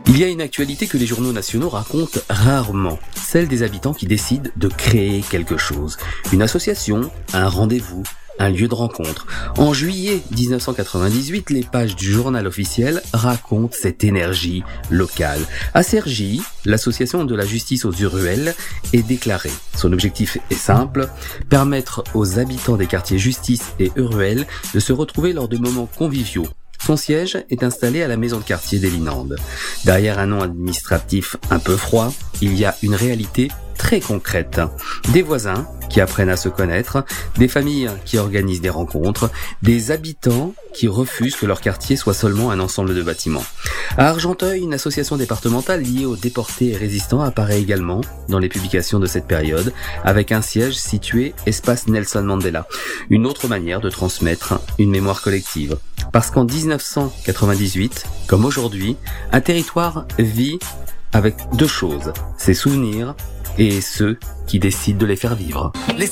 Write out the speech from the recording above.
Il y a une actualité que les journaux nationaux racontent rarement, celle des habitants qui décident de créer quelque chose. Une association, un rendez-vous, un lieu de rencontre. En juillet 1998, les pages du journal officiel racontent cette énergie locale. À Cergy, l'association de la justice aux Uruelles est déclarée. Son objectif est simple, permettre aux habitants des quartiers Justice et Uruelles de se retrouver lors de moments conviviaux. Son siège est installé à la maison de quartier des Linandes. Derrière un nom administratif un peu froid, il y a une réalité très concrète. Des voisins qui apprennent à se connaître, des familles qui organisent des rencontres, des habitants qui refusent que leur quartier soit seulement un ensemble de bâtiments. À Argenteuil, une association départementale liée aux déportés et résistants apparaît également dans les publications de cette période, avec un siège situé espace Nelson Mandela. Une autre manière de transmettre une mémoire collective. Parce qu'en 1998, comme aujourd'hui, un territoire vit avec deux choses, ses souvenirs et ceux qui décident de les faire vivre.